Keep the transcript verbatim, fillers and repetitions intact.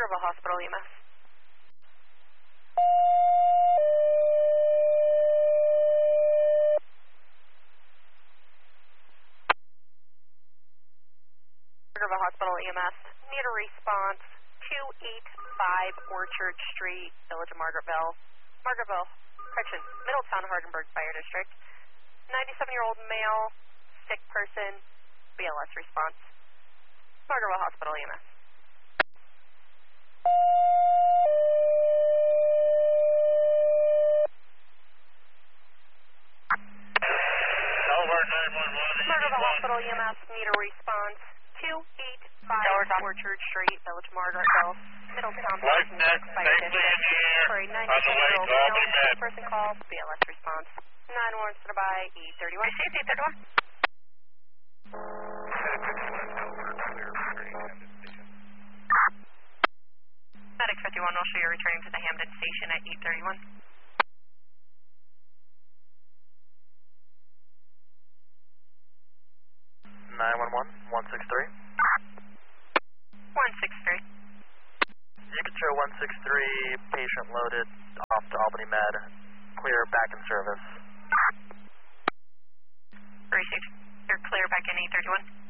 Margaretville Hospital E M S. Margaretville Hospital E M S. Need a response. two eighty-five Orchard Street, Village of Margaretville. Margaretville, correction, Middletown Hardenberg Fire District. ninety-seven-year-old male, sick person, B L S response. Margaretville Hospital E M S. Over nine one one. Margaretville Hospital E M S, need a response. two eighty-five Orchard Street, Village of Margaretville, Middletown Life net, Fire safely in the District. air, Sorry, on the way ninety-seven-year-old to Albany male, Med. person call, B L S response. nine one stood by E thirty-one. Received E thirty-one. Medic fifty-one will show you returning to the Hamden station at eight thirty-one. nine one one, one six three. one six three. You can show one six three, patient loaded, off to Albany Med, clear back in service. Received. You're clear back in eight thirty-one.